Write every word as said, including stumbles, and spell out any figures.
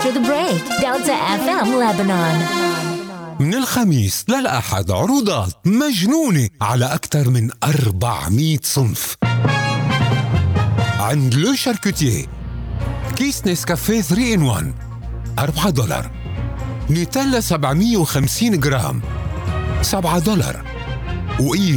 after the break. Delta إف إم Lebanon. من الخميس للأحد عروضات مجنونة على أكثر من أربعمية صنف. عند لو شاركوتيه كيس نسكافيه ثري إن ون أربعة دولار، نيوتيلا سبعمية وخمسين جرام سبعة دولار، وإيه